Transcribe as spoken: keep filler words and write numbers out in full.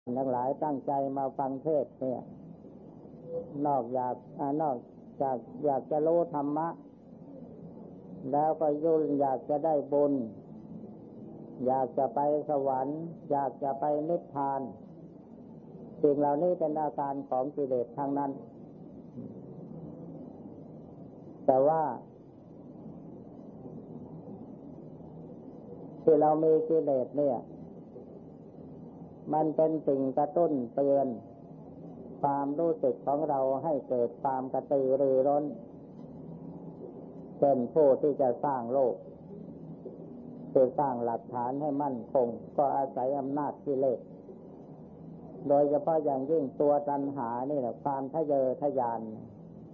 ทั้งหลายตั้งใจมาฟังเทศน์เนี่ยนอกอยากนอกจากอยากจะรู้ธรรมะแล้วก็ยุ่งอยากจะได้บุญอยากจะไปสวรรค์อยากจะไปนิพพานสิ่งเหล่านี้เป็นอาการของกิเลสทั้งนั้นแต่ว่าที่เรามีกิเลสเนี่ยมันเป็นสิ่งกระตุ้นเตือนความรู้สึกของเราให้เกิดความกระตือรือร้นเป็นผู้ที่จะสร้างโลกคือสร้างหลักฐานให้มั่นคงก็อาศัยอำนาจกิเลสโดยเฉพาะอย่างยิ่งตัวตัณหานี่แหละความทะเยอทะยาน